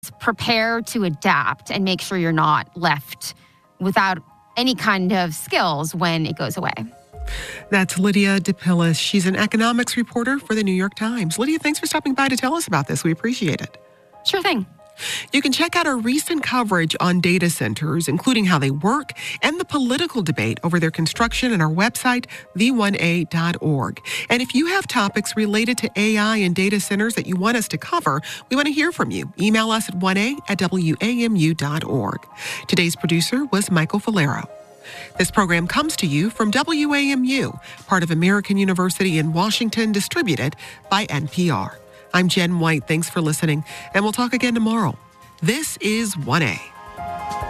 prepare to adapt and make sure you're not left without any kind of skills when it goes away. That's Lydia DePillis. She's an economics reporter for the New York Times. Lydia, thanks for stopping by to tell us about this. We appreciate it. Sure thing. You can check out our recent coverage on data centers, including how they work and the political debate over their construction, on our website, v1a.org. And if you have topics related to AI and data centers that you want us to cover, we want to hear from you. Email us at 1a@wamu.org. Today's producer was Michael Valero. This program comes to you from WAMU, part of American University in Washington, distributed by NPR. I'm Jen White. Thanks for listening, and we'll talk again tomorrow. This is 1A.